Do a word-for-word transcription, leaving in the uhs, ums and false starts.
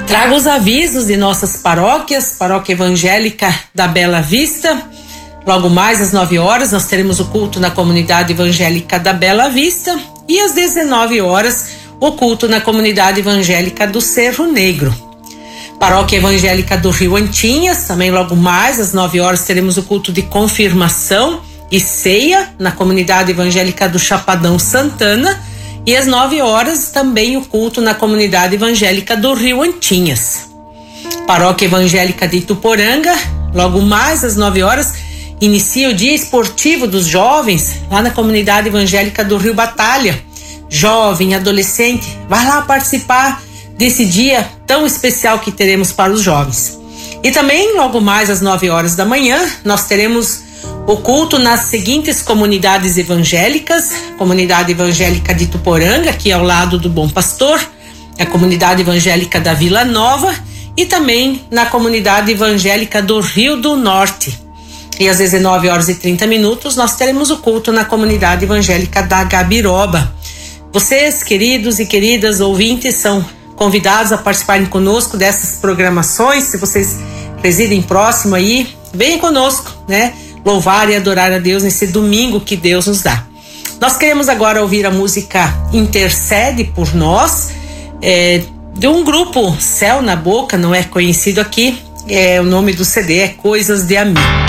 Trago os avisos de nossas paróquias, Paróquia Evangélica da Bela Vista. Logo mais às nove horas nós teremos o culto na Comunidade Evangélica da Bela Vista e às dezenove horas o culto na Comunidade Evangélica do Cerro Negro. Paróquia Evangélica do Rio Antinhas, também logo mais às nove horas teremos o culto de confirmação e ceia na Comunidade Evangélica do Chapadão Santana e às nove horas também o culto na Comunidade Evangélica do Rio Antinhas. Paróquia Evangélica de Ituporanga, logo mais às nove horas inicia o dia esportivo dos jovens lá na Comunidade Evangélica do Rio Batalha. Jovem, adolescente, vai lá participar desse dia tão especial que teremos para os jovens. E também logo mais às nove horas da manhã nós teremos o culto nas seguintes comunidades evangélicas: Comunidade Evangélica de Ituporanga, aqui ao lado do Bom Pastor, a Comunidade Evangélica da Vila Nova e também na Comunidade Evangélica do Rio do Norte. E às dezenove horas e trinta minutos nós teremos o culto na Comunidade Evangélica da Gabiroba. Vocês, queridos e queridas ouvintes, são convidados a participarem conosco dessas programações. Se vocês residem próximo aí, venham conosco, né? Louvar e adorar a Deus nesse domingo que Deus nos dá. Nós queremos agora ouvir a música Intercede por Nós, é, de um grupo Céu na Boca, não é conhecido aqui. É, o nome do C D é Coisas de Amigo.